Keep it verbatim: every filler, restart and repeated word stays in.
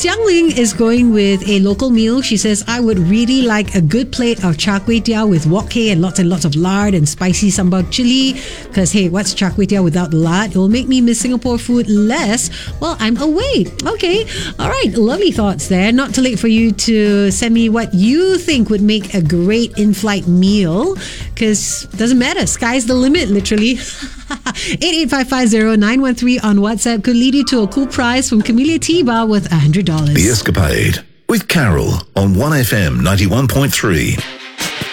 Xiang Ling is going with a local meal. She says, I would really like a good plate of char kway teow with wok hei and lots and lots of lard and spicy sambal chili. Because, hey, what's char kway teow without the lard? It will make me miss Singapore food less while I'm away. Okay. All right. Lovely thoughts there. Not too late for you to send me what you think would make a great in-flight meal. Because it doesn't matter. Sky's the limit, literally. eight eight five five zero nine one three on WhatsApp could lead you to a cool prize from Camellia Tea Bar with one hundred dollars. The Escapade with Carol on one F M ninety-one point three.